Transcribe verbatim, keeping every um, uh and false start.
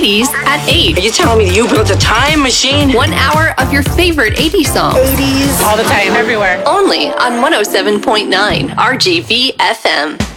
eighties at eight. Are you telling me you built a time machine? One hour of your favorite eighties songs. eighties. All the time, everywhere. Only on one oh seven point nine R G V F M.